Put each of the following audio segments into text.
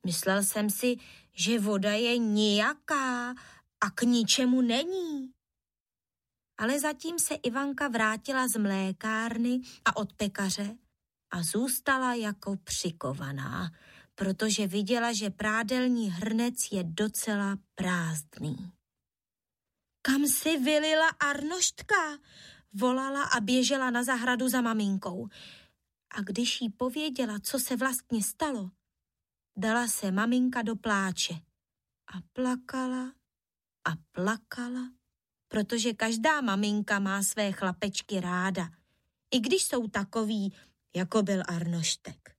Myslel jsem si, že voda je nijaká a k ničemu není. Ale zatím se Ivanka vrátila z mlékárny a od pekaře a zůstala jako přikovaná, protože viděla, že prádelní hrnec je docela prázdný. Kam si vylila Arnoštka? Volala a běžela na zahradu za maminkou. A když jí pověděla, co se vlastně stalo, dala se maminka do pláče a plakala, protože každá maminka má své chlapečky ráda, i když jsou takový, jako byl Arnoštek.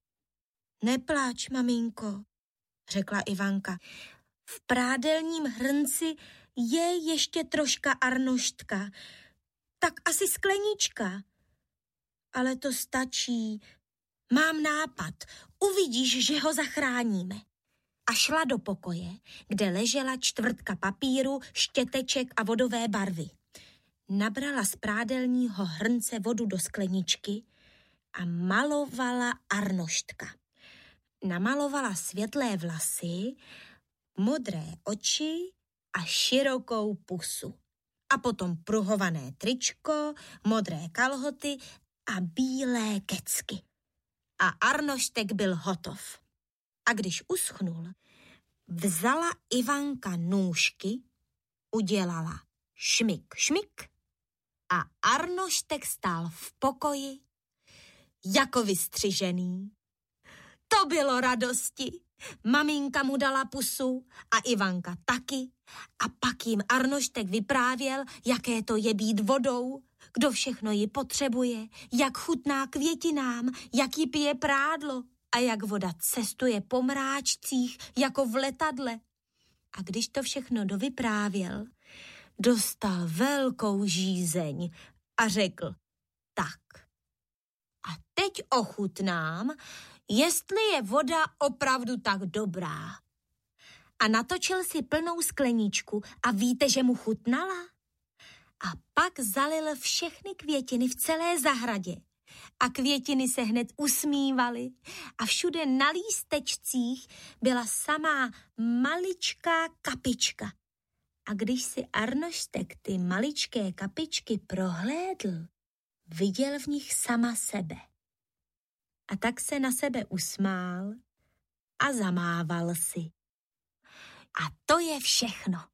Nepláč, maminko, řekla Ivanka. V prádelním hrnci je ještě troška Arnoštka, tak asi sklenička. Ale to stačí. Mám nápad, uvidíš, že ho zachráníme. A šla do pokoje, kde ležela čtvrtka papíru, štěteček a vodové barvy. Nabrala z prádelního hrnce vodu do skleničky a malovala Arnoštka. Namalovala světlé vlasy, modré oči a širokou pusu. A potom pruhované tričko, modré kalhoty a bílé kecky. A Arnoštek byl hotov. A když uschnul, vzala Ivanka nůžky, udělala šmik, šmik a Arnoštek stál v pokoji jako vystřižený. To bylo radosti. Maminka mu dala pusu a Ivanka taky. A pak jim Arnoštek vyprávěl, jaké to je být vodou, kdo všechno ji potřebuje, jak chutná květinám, jak ji pije prádlo a jak voda cestuje po mráčcích jako v letadle. A když to všechno dovyprávěl, dostal velkou žízeň a řekl, tak. A teď ochutnám, jestli je voda opravdu tak dobrá. A natočil si plnou skleničku a víte, že mu chutnala? A pak zalil všechny květiny v celé zahradě. A květiny se hned usmívaly a všude na lístečcích byla samá maličká kapička. A když si Arnoštek ty maličké kapičky prohlédl, viděl v nich sama sebe. A tak se na sebe usmál a zamával si. A to je všechno.